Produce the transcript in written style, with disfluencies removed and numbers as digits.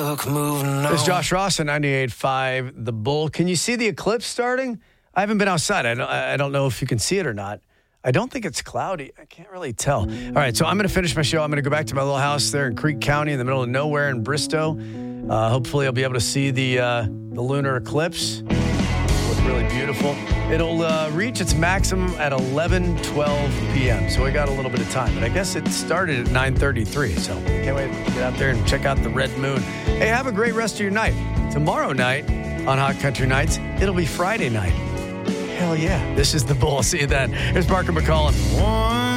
This is Josh Ross at 98.5 The Bull. Can you see the eclipse starting? I haven't been outside. I don't know if you can see it or not. I don't think it's cloudy. I can't really tell. All right, so I'm going to finish my show. I'm going to go back to my little house there in Creek County in the middle of nowhere in Bristow. Hopefully I'll be able to see the lunar eclipse. Look really beautiful. It'll reach its maximum at 11:12 p.m., so we got a little bit of time. But I guess it started at 9:33, so can't wait to get out there and check out the red moon. Hey, have a great rest of your night. Tomorrow night on Hot Country Nights, it'll be Friday night. Hell yeah. This is The Bull. See you then. Here's Parker McCollum.